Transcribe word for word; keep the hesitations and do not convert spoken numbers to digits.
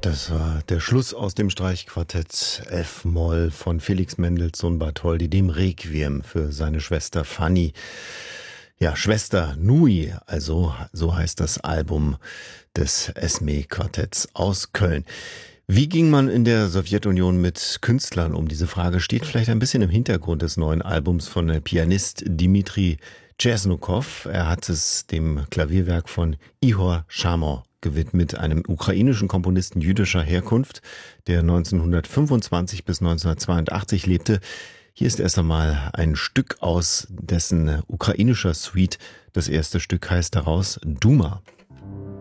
Das war der Schluss aus dem Streichquartett F-Moll von Felix Mendelssohn Bartholdy, dem Requiem für seine Schwester Fanny. Ja, Schwester Nui, also so heißt das Album des Esme-Quartetts aus Köln. Wie ging man in der Sowjetunion mit Künstlern um? Diese Frage steht vielleicht ein bisschen im Hintergrund des neuen Albums von der Pianist Dmitri Chesnokov. Er hat es dem Klavierwerk von Ihor Shamor gewidmet, einem ukrainischen Komponisten jüdischer Herkunft, der neunzehnhundertfünfundzwanzig bis neunzehnhundertzweiundachtzig lebte. Hier ist erst einmal ein Stück aus dessen ukrainischer Suite. Das erste Stück heißt daraus Duma.